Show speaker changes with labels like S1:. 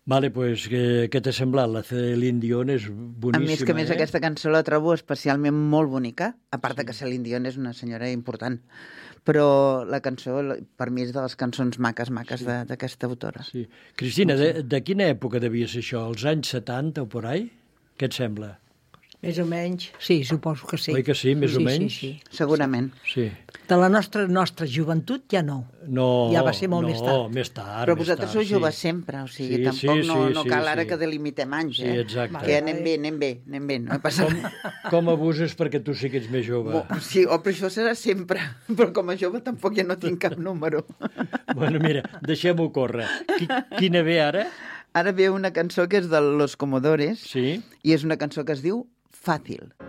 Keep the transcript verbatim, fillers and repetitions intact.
S1: Vale, pues, què, què t'ha semblat? La Celine Dion és boníssima,
S2: A més que a més
S1: eh?
S2: aquesta cançó la trobo especialment molt bonica, a part de que Celine Dion és una senyora important. Però la cançó, per mi, és de les cançons maques, maques
S1: Sí.
S2: de- d'aquesta autora.
S1: Sí. Cristina, de, de quina època devia ser això? Els anys setanta o por ahí? Què et sembla?
S3: Més o menys, sí, suposo que sí.
S1: Oi que sí, més o
S3: sí,
S1: menys?
S3: Sí, sí.
S2: Segurament.
S1: Sí.
S3: De la nostra, nostra joventut ja no.
S1: No,
S3: Ja va ser molt
S1: no,
S3: més tard.
S1: més tard.
S2: Però
S1: més
S2: vosaltres
S1: tard,
S2: sou
S1: sí.
S2: joves sempre, o sigui,
S1: Sí,
S2: tampoc
S1: sí,
S2: no,
S1: sí,
S2: no
S1: sí,
S2: cal ara
S1: sí.
S2: que delimitem anys,
S1: Sí,
S2: eh?
S1: exacte.
S2: Que anem bé, anem bé, anem bé, no passa
S1: Com,
S2: res.
S1: com abuses perquè tu sí que ets més jove?
S2: Bo, sí, oh, però això serà sempre. Però com a jove tampoc ja no tinc cap número.
S1: Bueno, mira, deixem-ho córrer. Qui, quina ve ara?
S2: Ara ve una cançó que és de Los Comodores
S1: Sí.
S2: i és una cançó que es diu Fàcil.